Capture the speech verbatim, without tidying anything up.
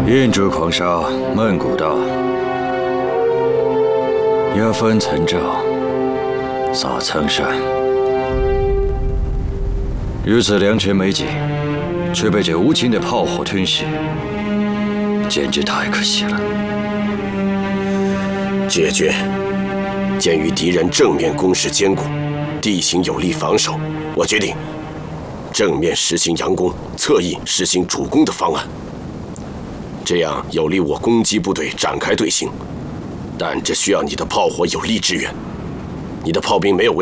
印主狂沙，闷谷道，压分层罩，撒苍山。如此两全美景，却被这无情的炮火吞噬，简直太可惜了。 解决。鉴于敌人正面攻势坚固，地形有利防守，我决定正面实行佯攻，侧翼实行主攻的方案。这样有利我攻击部队展开队形，但这需要你的炮火有力支援。你的炮兵没有问题。